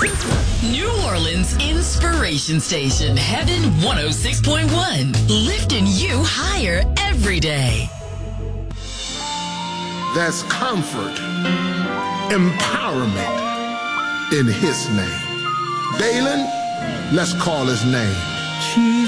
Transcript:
New Orleans Inspiration Station, Heaven 106.1. Lifting you higher every day. There's comfort, empowerment in his name. Dalen, let's call his name.